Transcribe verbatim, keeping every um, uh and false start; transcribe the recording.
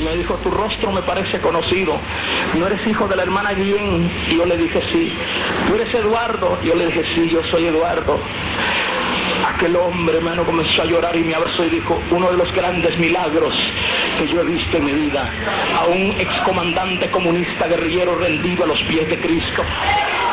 me dijo, tu rostro me parece conocido, ¿no eres hijo de la hermana Guillén? Y yo le dije, sí. ¿Tú eres Eduardo? Y yo le dije, sí, yo soy Eduardo. Aquel hombre, hermano, comenzó a llorar y me abrazó y dijo, uno de los grandes milagros que yo he visto en mi vida, a un excomandante comunista guerrillero rendido a los pies de Cristo.